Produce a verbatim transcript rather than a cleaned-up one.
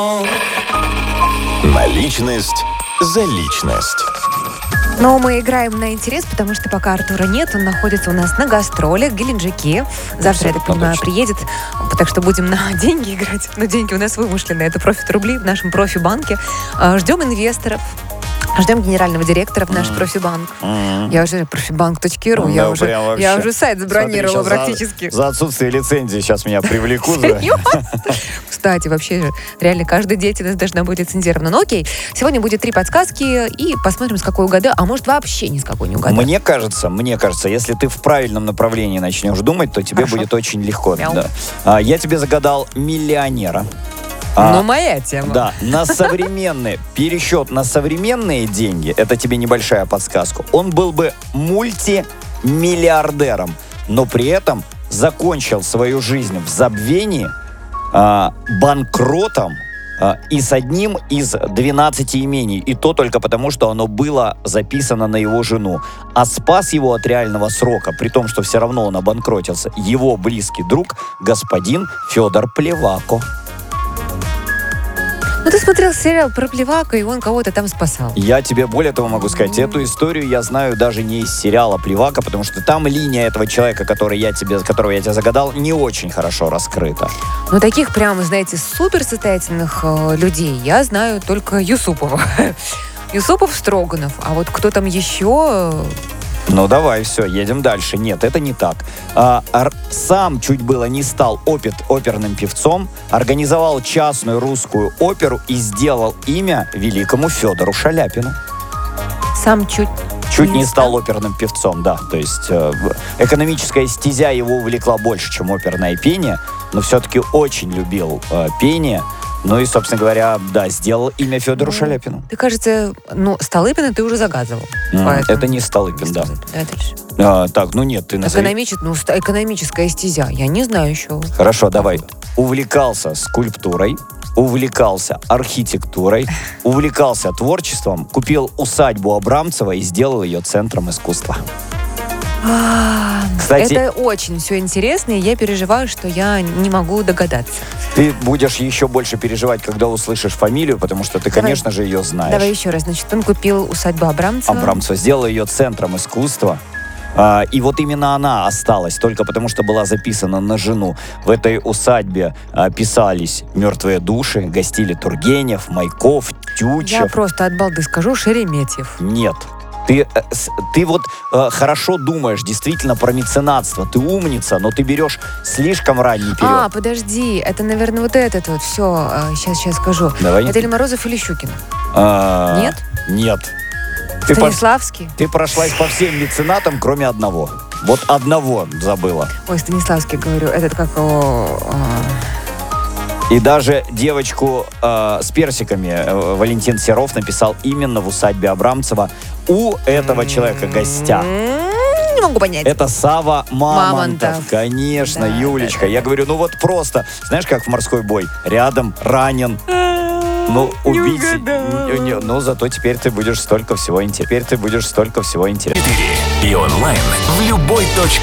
Наличность за личность. Но мы играем на интерес, потому что пока Артура нет, он находится у нас на гастролях в Геленджике. Завтра, я так понимаю, приедет, так что будем на деньги играть. Но деньги у нас вымышленные, это профит рубли в нашем профи-банке. Ждем инвесторов. Ждем генерального директора в наш mm. профибанк. Mm. Я уже профибанк точка ру, я, уже, я уже сайт забронировала. Смотри, практически. За, за отсутствие лицензии сейчас меня привлекут. Кстати, вообще реально каждая деятельность должна быть лицензирована. Ну окей, сегодня будет три подсказки и посмотрим, с какой угадаю, а может вообще ни с какой не угадаю. Мне кажется, мне кажется, если ты в правильном направлении начнешь думать, то тебе Хорошо. будет очень легко. Да. А, я тебе загадал миллионера. А, ну, моя тема. Да, на современные, пересчет на современные деньги, это тебе небольшая подсказка, он был бы мультимиллиардером, но при этом закончил свою жизнь в забвении, а, банкротом а, и с одним из двенадцати имений. И то только потому, что оно было записано на его жену. А спас его от реального срока, при том, что все равно он обанкротился, его близкий друг, господин Федор Плевако. Ну, ты смотрел сериал про Плевако, и он кого-то там спасал. Я тебе более того могу сказать, mm. эту историю я знаю даже не из сериала Плевако, потому что там линия этого человека, который я тебе, которого я тебе загадал, не очень хорошо раскрыта. Ну, таких прямо, знаете, суперсостоятельных э, людей я знаю только Юсупова. Юсупов, Строганов. А вот кто там еще... Ну, давай, все, едем дальше. Нет, это не так. А, ар, сам чуть было не стал опит, оперным певцом, организовал частную русскую оперу и сделал имя великому Федору Шаляпину. Сам чуть... Чуть не, не стал оперным певцом, да. То есть э, экономическая стезя его увлекла больше, чем оперное пение, но все-таки очень любил э, пение. Ну и, собственно говоря, да, сделал имя Федору ну, Шаляпину. Ты, кажется, ну, Столыпина ты уже загадывал. Mm, это не Столыпин, да. А, так, ну нет, ты назови. Экономичес... Ну, экономическая стезя, я не знаю еще. Хорошо, давай. Увлекался скульптурой, увлекался архитектурой, увлекался творчеством, купил усадьбу Абрамцева и сделал ее центром искусства. Кстати, это очень все интересно, и я переживаю, что я не могу догадаться. Ты будешь еще больше переживать, когда услышишь фамилию, потому что ты, давай, конечно же, ее знаешь. Давай еще раз. Значит, он купил усадьбу Абрамцева. Абрамцева. Сделал ее центром искусства. А, и вот именно она осталась, только потому что была записана на жену. В этой усадьбе а, писались мертвые души, гостили Тургенев, Майков, Тютчев. Я просто от балды скажу, Шереметьев. Нет. Ты, ты вот э, хорошо думаешь действительно про меценатство. Ты умница, но ты берешь слишком ранний период. А, подожди. Это, наверное, вот этот вот. Все, э, сейчас, сейчас скажу. Давай. Это или Морозов, или Щукин? А, нет? Нет. Ты Станиславский? По, ты прошлась по всем меценатам, кроме одного. Вот одного забыла. Ой, Станиславский, говорю. Этот как его... И даже девочку э, с персиками э, Валентин Серов написал именно в усадьбе Абрамцева у этого человека гостя. Не могу понять. Это Сава Мамонтов. Мамонтов. Конечно, да, Юлечка. Да, да. Я говорю, ну вот просто, знаешь, как в морской бой. Рядом, ранен. Ну, убить... Не, не, ну, зато теперь ты будешь столько всего интересного. Теперь ты будешь столько всего интересного. И онлайн в любой точке.